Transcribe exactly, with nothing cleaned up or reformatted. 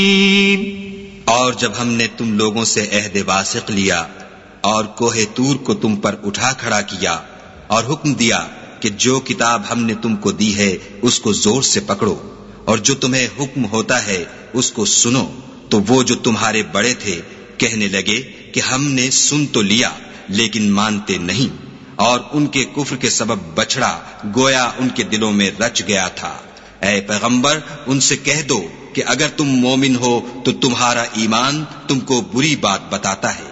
और जब हमने तुम लोगों से अहद वासिक लिया और कोहे तूर को तुम पर उठा खड़ा किया और हुक्म दिया कि जो किताब हमने तुमको दी है उसको जोर से पकड़ो और जो तुम्हें हुक्म होता है उसको सुनो, तो वो जो तुम्हारे बड़े थे कहने लगे कि हमने सुन तो लिया लेकिन मानते नहीं, और उनके कुफ्र के सबब बछड़ा गोया उनके दिलों में रच गया था। ऐ पैगंबर, उनसे कह दो कि अगर तुम मोमिन हो तो तुम्हारा ईमान तुमको बुरी बात बताता है।